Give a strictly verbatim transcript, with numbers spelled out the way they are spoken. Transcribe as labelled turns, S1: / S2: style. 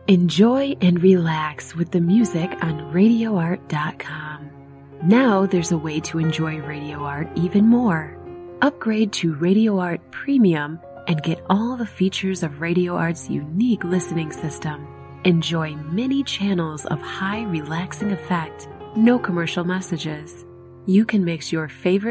S1: Enjoy and relax with the music on radio art dot com. Now there's a way to enjoy Radio Art even more. Upgrade to Radio Art Premium and get all the features of Radio Art's unique listening system. Enjoy many channels of high relaxing effect, no commercial messages. You can mix your favorite